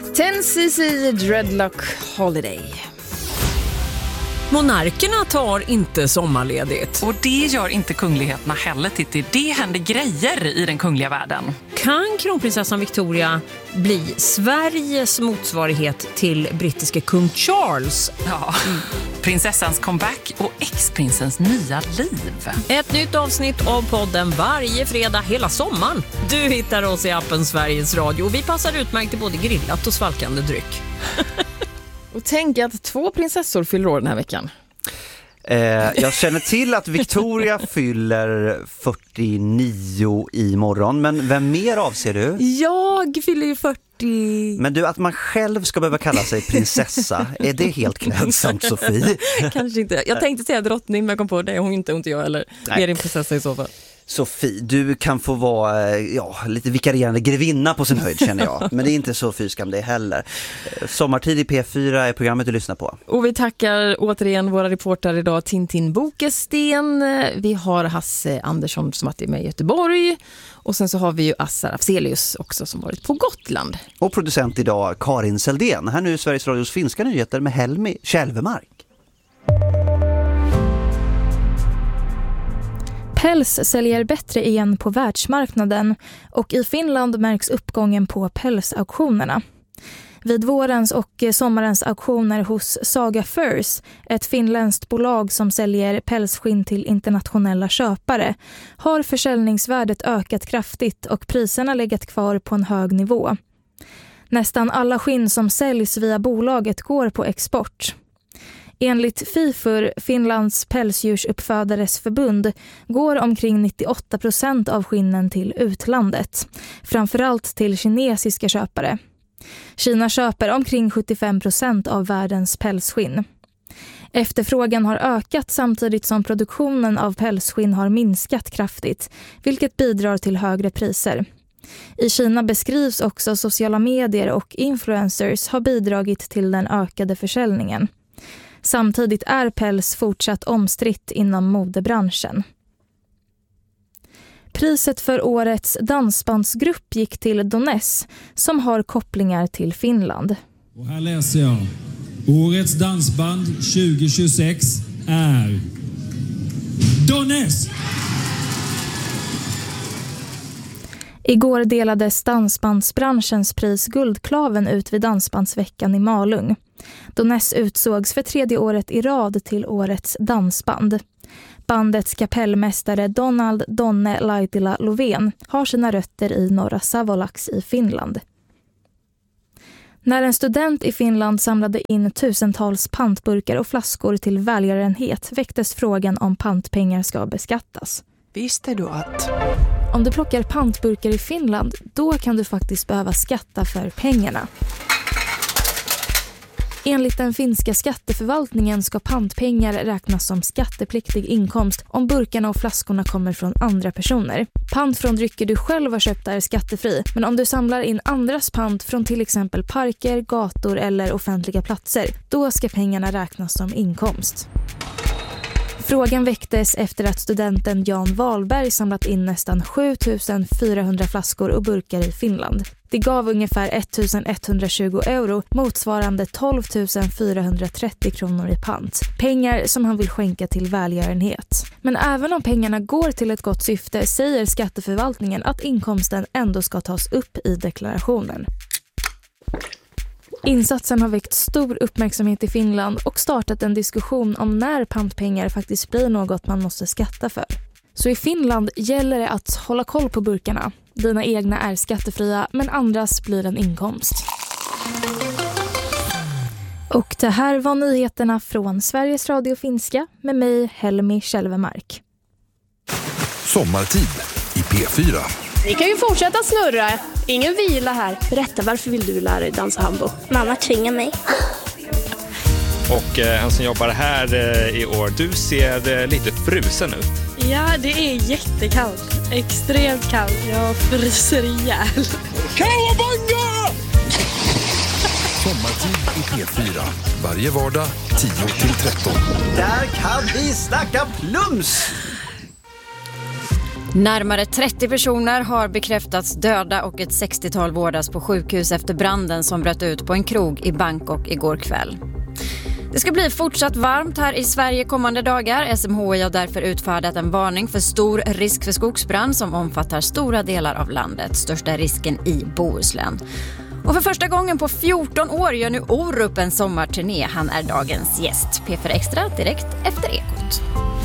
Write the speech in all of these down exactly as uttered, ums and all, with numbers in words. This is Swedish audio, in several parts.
ten C C Dreadlock Holiday. Monarkerna tar inte sommarledigt. Och det gör inte kungligheterna heller, Titti. Det händer grejer i den kungliga världen. Kan kronprinsessan Victoria bli Sveriges motsvarighet till brittiske kung Charles? Ja, prinsessans comeback och ex-prinsens nya liv. Ett nytt avsnitt av podden varje fredag hela sommaren. Du hittar oss i appen Sveriges Radio och vi passar utmärkt till både grillat och svalkande dryck. Och tänk att två prinsessor fyller år den här veckan. Eh, jag känner till att Victoria fyller fyrtionio i morgon, men vem mer avser du? Jag fyller ju fyrtio. Men du, att man själv ska behöva kalla sig prinsessa, är det helt klädsamt, Sofie? Kanske inte. Jag tänkte säga drottning, men jag kom på det. Hon inte, inte jag, eller mer din prinsessa i så fall. Sofie, du kan få vara ja, lite vikarierande grevinna på sin höjd, känner jag. Men det är inte så fyskam det heller. Sommartid i P fyra är programmet du lyssnar på. Och vi tackar återigen våra reportrar idag, Tintin Bokesten. Vi har Hasse Andersson som varit med i Göteborg. Och sen så har vi ju Assar Afzelius också som varit på Gotland. Och producent idag Karin Seldén. Här nu Sveriges Radios finska nyheter med Helmi Kälvemark. Päls säljer bättre igen på världsmarknaden och i Finland märks uppgången på pälsauktionerna. Vid vårens och sommarens auktioner hos Saga Furs, ett finländskt bolag som säljer pälsskinn till internationella köpare, har försäljningsvärdet ökat kraftigt och priserna legat kvar på en hög nivå. Nästan alla skinn som säljs via bolaget går på export. Enligt Fifur, Finlands pälsdjursuppfödares förbund, går omkring nittioåtta procent av skinnen till utlandet, framförallt till kinesiska köpare. Kina köper omkring sjuttiofem procent av världens pälsskinn. Efterfrågan har ökat samtidigt som produktionen av pälsskinn har minskat kraftigt, vilket bidrar till högre priser. I Kina beskrivs också sociala medier och influencers har bidragit till den ökade försäljningen. Samtidigt är päls fortsatt omstritt inom modebranschen. Priset för årets dansbandsgrupp gick till Doness som har kopplingar till Finland. Och här läser jag. Årets dansband tjugo tjugosex är Doness! Igår delades dansbandsbranschens pris Guldklaven ut vid Dansbandsveckan i Malung. Doness utsågs för tredje året i rad till årets dansband. Bandets kapellmästare Donald Donne Laitila Lovén har sina rötter i norra Savolax i Finland. När en student i Finland samlade in tusentals pantburkar och flaskor till välgörenhet väcktes frågan om pantpengar ska beskattas. Visste du att... Om du plockar pantburkar i Finland, då kan du faktiskt behöva skatta för pengarna. Enligt den finska skatteförvaltningen ska pantpengar räknas som skattepliktig inkomst om burkarna och flaskorna kommer från andra personer. Pant från drycker du själv har köpt är skattefri, men om du samlar in andras pant från till exempel parker, gator eller offentliga platser, då ska pengarna räknas som inkomst. Frågan väcktes efter att studenten Jan Wahlberg samlat in nästan sju tusen fyrahundra flaskor och burkar i Finland. Det gav ungefär ettusen etthundratjugo euro, motsvarande tolv tusen fyrahundratrettio kronor i pant. Pengar som han vill skänka till välgörenhet. Men även om pengarna går till ett gott syfte säger skatteförvaltningen att inkomsten ändå ska tas upp i deklarationen. Insatsen har väckt stor uppmärksamhet i Finland och startat en diskussion om när pantpengar faktiskt blir något man måste skatta för. Så i Finland gäller det att hålla koll på burkarna. Dina egna är skattefria men andras blir en inkomst. Och det här var nyheterna från Sveriges Radio Finska med mig Helmi Kälvemark. Sommartid i P fyra. Ni kan ju fortsätta snurra. Ingen vila här. Berätta, varför vill du lära dig dansa hambo? Mamma tvingar mig. Och eh, han som jobbar här eh, i år, du ser eh, lite frusen ut. Ja, det är jättekallt. Extremt kallt. Jag fryser ihjäl. Kawabanga! Sommartid i P fyra. Varje vardag tio till tretton. Där kan vi snacka plums! Närmare trettio personer har bekräftats döda och ett sextiotal vårdas på sjukhus efter branden som bröt ut på en krog i Bangkok igår kväll. Det ska bli fortsatt varmt här i Sverige kommande dagar. S M H I har därför utfärdat en varning för stor risk för skogsbrand som omfattar stora delar av landet. Största risken i Bohuslän. Och för första gången på fjorton år gör nu Orup en sommarturné. Han är dagens gäst. P fyra Extra direkt efter Ekot.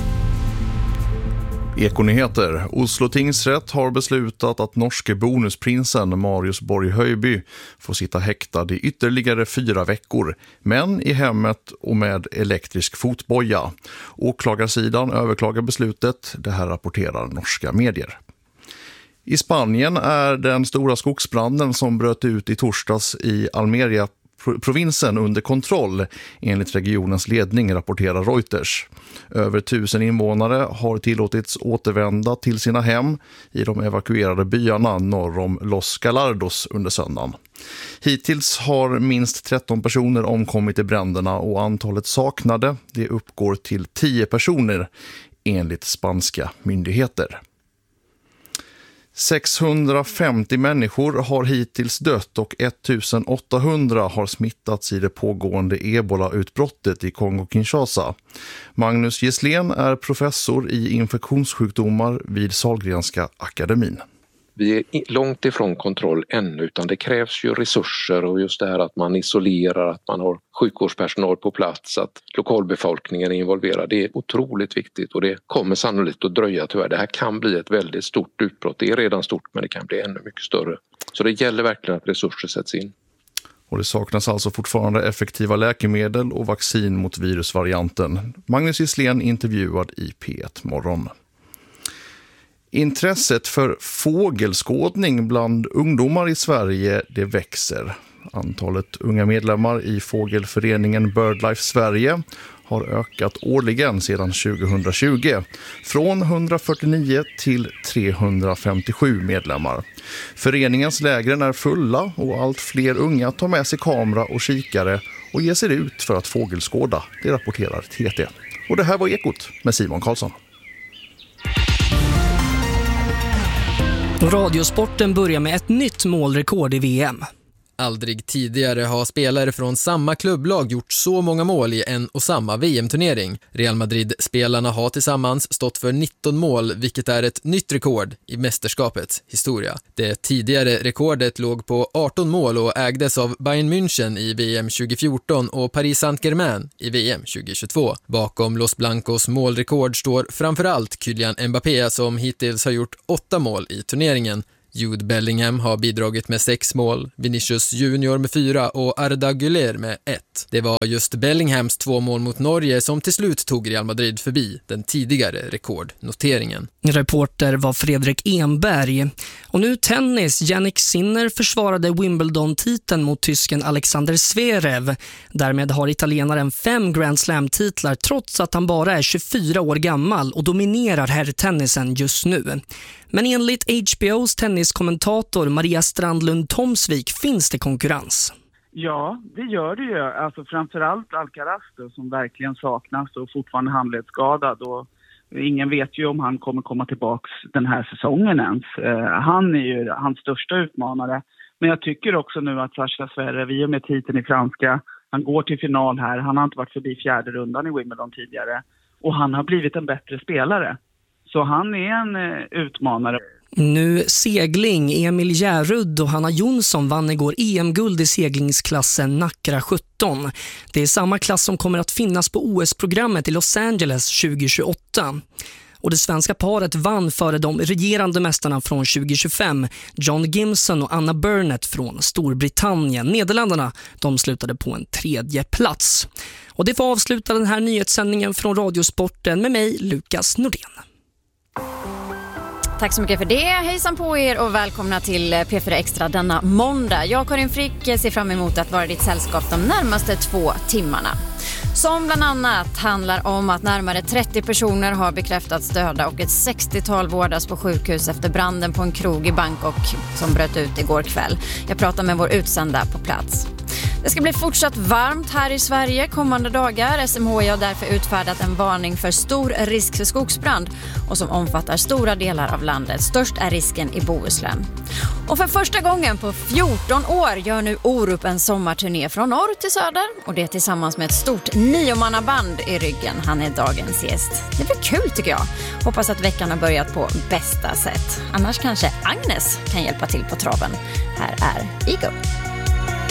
Ekonyheter. Oslo tingsrätt har beslutat att norske bonusprinsen Marius Borg Høiby får sitta häktad i ytterligare fyra veckor, men i hemmet och med elektrisk fotboja. Åklagarsidan överklagar beslutet, det här rapporterar norska medier. I Spanien är den stora skogsbranden som bröt ut i torsdags i Almeria provinsen under kontroll, enligt regionens ledning, rapporterar Reuters. Över tusen invånare har tillåtits återvända till sina hem i de evakuerade byarna norr om Los Galardos under söndagen. Hittills har minst tretton personer omkommit i bränderna och antalet saknade det uppgår till tio personer enligt spanska myndigheter. sexhundrafemtio människor har hittills dött och ettusenåttahundra har smittats i det pågående Ebola-utbrottet i Kongo-Kinshasa. Magnus Gisslén är professor i infektionssjukdomar vid Sahlgrenska akademin. Vi är långt ifrån kontroll ännu, utan det krävs ju resurser och just det här att man isolerar, att man har sjukvårdspersonal på plats, att lokalbefolkningen är involverad. Det är otroligt viktigt och det kommer sannolikt att dröja tyvärr. Det här kan bli ett väldigt stort utbrott. Det är redan stort, men det kan bli ännu mycket större. Så det gäller verkligen att resurser sätts in. Och det saknas alltså fortfarande effektiva läkemedel och vaccin mot virusvarianten. Magnus Gisslén intervjuad i P ett Morgon. Intresset för fågelskådning bland ungdomar i Sverige, det växer. Antalet unga medlemmar i fågelföreningen BirdLife Sverige har ökat årligen sedan tjugohundratjugo. Från hundrafyrtionio till trehundrafemtiosju medlemmar. Föreningens lägren är fulla och allt fler unga tar med sig kamera och kikare och ger sig ut för att fågelskåda. Det rapporterar T T. Och det här var Ekot med Simon Karlsson. Radiosporten börjar med ett nytt målrekord i V M. Aldrig tidigare har spelare från samma klubblag gjort så många mål i en och samma V M-turnering. Real Madrid-spelarna har tillsammans stått för nitton mål, vilket är ett nytt rekord i mästerskapets historia. Det tidigare rekordet låg på arton mål och ägdes av Bayern München i V M tjugofjorton och Paris Saint-Germain i V M tjugohundratjugotvå. Bakom Los Blancos målrekord står framförallt Kylian Mbappé som hittills har gjort åtta mål i turneringen. Jude Bellingham har bidragit med sex mål, Vinicius Junior med fyra och Arda Güler med ett. Det var just Bellinghams två mål mot Norge som till slut tog Real Madrid förbi den tidigare rekordnoteringen. Reporter var Fredrik Enberg. Och nu tennis. Jannik Sinner försvarade Wimbledon-titeln mot tysken Alexander Zverev. Därmed har italienaren fem Grand Slam-titlar trots att han bara är tjugofyra år gammal och dominerar herrtennisen just nu. Men enligt H B O:s tenniskommentator Maria Strandlund Tomsvik finns det konkurrens. Ja, det gör det ju. Alltså framförallt Alcaraz då, som verkligen saknas och fortfarande handledsskadad. Och ingen vet ju om han kommer komma tillbaks den här säsongen ens. Uh, han är ju hans största utmanare. Men jag tycker också nu att Sascha Zverev, i och med titeln i franska, han går till final här. Han har inte varit förbi fjärde rundan i Wimbledon tidigare. Och han har blivit en bättre spelare. Så han är en uh, utmanare. Nu segling. Emil Järrud och Hanna Jonsson vann igår E M-guld i seglingsklassen Nacra sjutton. Det är samma klass som kommer att finnas på O S-programmet i Los Angeles tjugohundratjugoåtta. Och det svenska paret vann före de regerande mästarna från tjugotjugofem, John Gimson och Anna Burnett från Storbritannien. Nederländerna, de slutade på en tredje plats. Och det får avsluta den här nyhetssändningen från Radiosporten med mig, Lukas Nordén. Tack så mycket för det. Hejsan på er och välkomna till P fyra Extra denna måndag. Jag, Karin Frick, ser fram emot att vara ditt sällskap de närmaste två timmarna. Som bland annat handlar om att närmare trettio personer har bekräftats döda och ett sextiotal vårdas på sjukhus efter branden på en krog i Bangkok som bröt ut igår kväll. Jag pratar med vår utsända på plats. Det ska bli fortsatt varmt här i Sverige kommande dagar. S M H I har därför utfärdat en varning för stor risk för skogsbrand och som omfattar stora delar av landet. Störst är risken i Bohuslän. Och för första gången på fjorton år gör nu Orup en sommarturné från norr till söder. Och det tillsammans med ett stort niomannaband i ryggen. Han är dagens gäst. Det blir kul tycker jag. Hoppas att veckan har börjat på bästa sätt. Annars kanske Agnes kan hjälpa till på traven. Här är Ego.